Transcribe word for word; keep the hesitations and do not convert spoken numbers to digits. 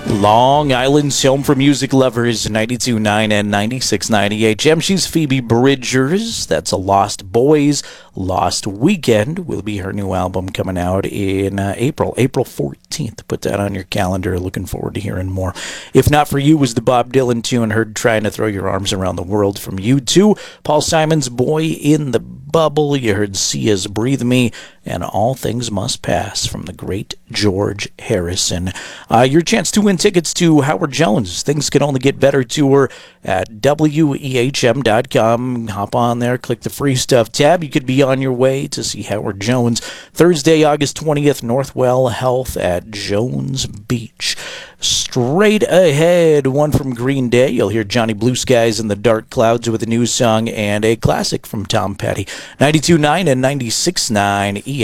Long Island's home for music lovers, ninety-two point nine and ninety-six point nine E H M. She's Phoebe Bridgers. That's a Lost Boys, Lost Weekend will be her new album coming out in uh, April, April fourteenth. Put that on your calendar. Looking forward to hearing more. If Not For You was the Bob Dylan tune heard Trying to Throw Your Arms Around the World from U two. Paul Simon's Boy in the Bubble. You heard Sia's Breathe Me, and All Things Must Pass from the great George Harrison. Uh, your chance to win tickets to Howard Jones' Things Can Only Get Better tour at W E H M dot com. Hop on there, click the free stuff tab. You could be on your way to see Howard Jones Thursday, August twentieth, Northwell Health at Jones Beach. Straight ahead, one from Green Day. You'll hear Johnny Blue Skies and the Dark Clouds with a new song and a classic from Tom Petty. ninety-two point nine and ninety-six point nine E